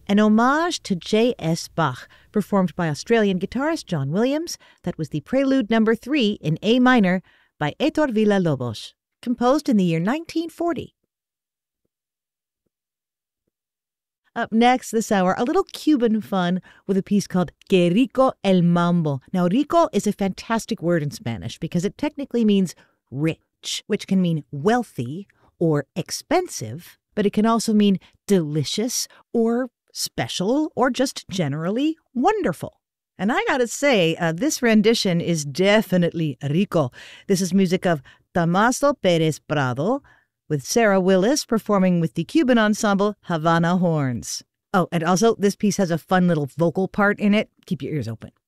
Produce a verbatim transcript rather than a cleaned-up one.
An homage to J S. Bach, performed by Australian guitarist John Williams. That was the Prelude number three in A minor by Héctor Villa-Lobos, composed in the year nineteen forty. Up next this hour, a little Cuban fun with a piece called Que Rico el Mambo. Now, rico is a fantastic word in Spanish because it technically means rich, which can mean wealthy or expensive, but it can also mean delicious or special or just generally wonderful. And I gotta say, uh, this rendition is definitely rico. This is music of Damaso Pérez Prado, with Sarah Willis performing with the Cuban ensemble Havana Horns. Oh, and also this piece has a fun little vocal part in it. Keep your ears open.